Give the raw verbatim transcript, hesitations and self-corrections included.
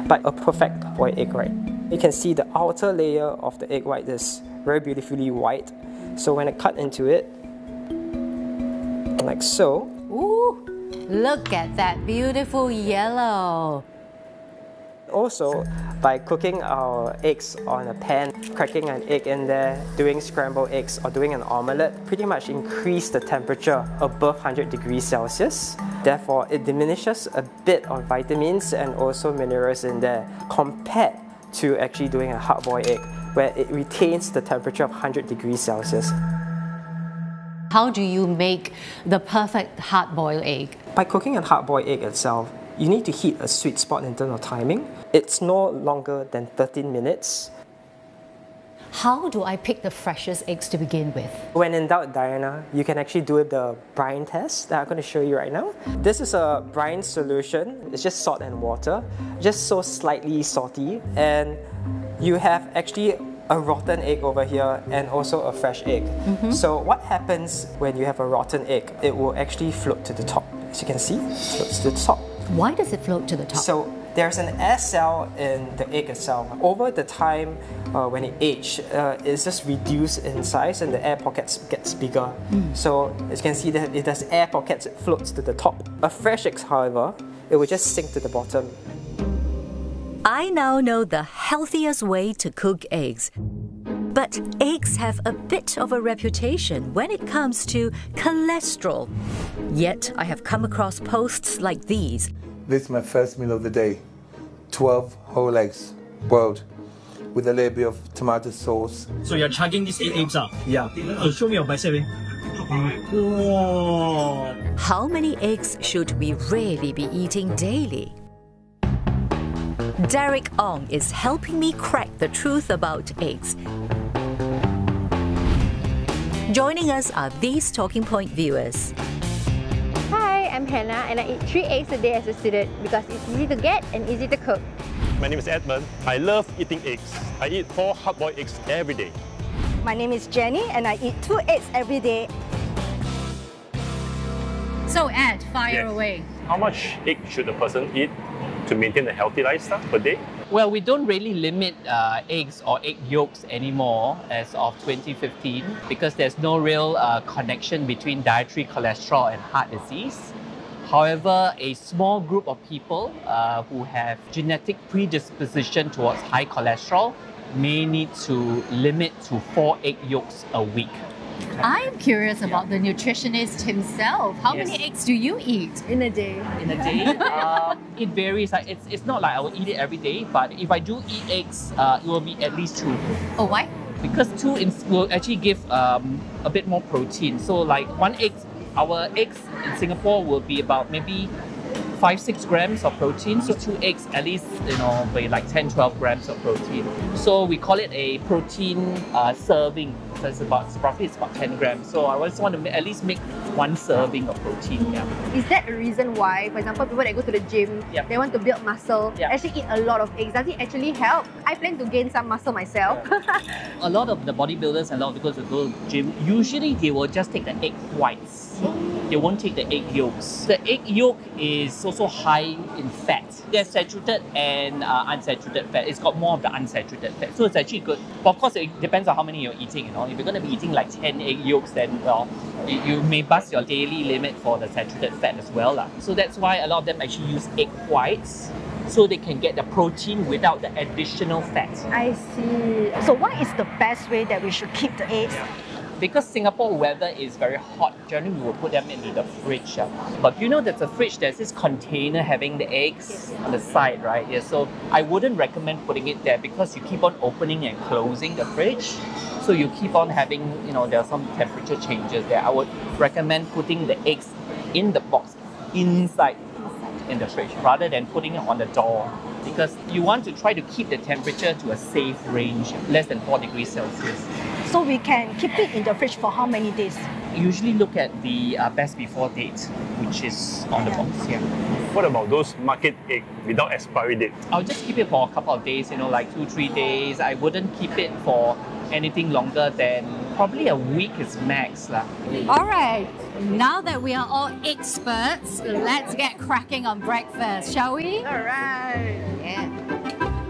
but a perfect boiled egg white. You can see the outer layer of the egg white is very beautifully white. So when I cut into it, like so. Ooh, look at that beautiful yellow. Also, by cooking our eggs on a pan, cracking an egg in there, doing scrambled eggs or doing an omelette, pretty much increase the temperature above one hundred degrees Celsius. Therefore, it diminishes a bit of vitamins and also minerals in there compared to actually doing a hard-boiled egg, where it retains the temperature of one hundred degrees Celsius. How do you make the perfect hard-boiled egg? By cooking a hard-boiled egg itself, you need to hit a sweet spot in terms of timing. It's no longer than thirteen minutes. How do I pick the freshest eggs to begin with? When in doubt, Diana, you can actually do the brine test that I'm going to show you right now. This is a brine solution. It's just salt and water, just so slightly salty. And you have actually a rotten egg over here and also a fresh egg. Mm-hmm. So what happens when you have a rotten egg? It will actually float to the top. As you can see, it floats to the top. Why does it float to the top? So there's an air cell in the egg itself. Over the time uh, when it ages, uh, it's just reduced in size and the air pockets gets bigger. Mm. So as you can see, that it has air pockets, it floats to the top. A fresh egg, however, it will just sink to the bottom. I now know the healthiest way to cook eggs. But eggs have a bit of a reputation when it comes to cholesterol. Yet I have come across posts like these. This is my first meal of the day. twelve whole eggs, boiled, with a little bit of tomato sauce. So you're chugging these eight eggs, ah? Yeah. Oh, show me your bicep, eh? Wow. How many eggs should we really be eating daily? Derek Ong is helping me crack the truth about eggs. Joining us are these Talking Point viewers. Hi, I'm Hannah and I eat three eggs a day as a student because it's easy to get and easy to cook. My name is Edmund. I love eating eggs. I eat four hard-boiled eggs every day. My name is Jenny and I eat two eggs every day. So Ed, fire Yes. away. How much egg should a person eat to maintain a healthy lifestyle per day? Well, we don't really limit uh, eggs or egg yolks anymore as of twenty fifteen because there's no real uh, connection between dietary cholesterol and heart disease. However, a small group of people uh, who have genetic predisposition towards high cholesterol may need to limit to four egg yolks a week. I'm curious about the nutritionist himself. How Yes. many eggs do you eat in a day? In a day, um, it varies. Like, It's, it's not like I will eat it every day, but if I do eat eggs, uh, it will be at least two. Oh, why? Because two in, will actually give um, a bit more protein. So like one egg, our eggs in Singapore will be about maybe five, six grams of protein. So two eggs at least, you know, weigh like ten, twelve grams of protein. So we call it a protein uh, serving. So it's about, roughly it's about ten grams. So I just want to ma- at least make one serving of protein. Yeah. Is that a reason why, for example, people that go to the gym, Yeah. they want to build muscle, Yeah. actually eat a lot of eggs? Does it actually help? I plan to gain some muscle myself. A lot of the bodybuilders and a lot of people who go to the gym, usually they will just take the egg whites. They won't take the egg yolks. The egg yolk is also high in fat. There's saturated and uh, unsaturated fat. It's got more of the unsaturated fat. So it's actually good. But of course, it depends on how many you're eating. You know, if you're going to be eating like ten egg yolks, then well, you, you may bust your daily limit for the saturated fat as well. lah. So that's why a lot of them actually use egg whites so they can get the protein without the additional fat. I see. So what is the best way that we should keep the eggs? Because Singapore weather is very hot, generally we will put them into the fridge. uh. But you know that the fridge, there's this container having the eggs on the side, right? Yeah, so I wouldn't recommend putting it there because you keep on opening and closing the fridge. So you keep on having, you know, there are some temperature changes there. I would recommend putting the eggs in the box, inside in the fridge, rather than putting it on the door. Because you want to try to keep the temperature to a safe range, less than four degrees Celsius. So we can keep it in the fridge for how many days? Usually look at the uh, best before date, which is on the box here. What about those market egg without expiry date? I'll just keep it for a couple of days, you know, like two, three days. I wouldn't keep it for anything longer than probably a week is max. lah. All right, now that we are all experts, let's get cracking on breakfast, shall we? Alright.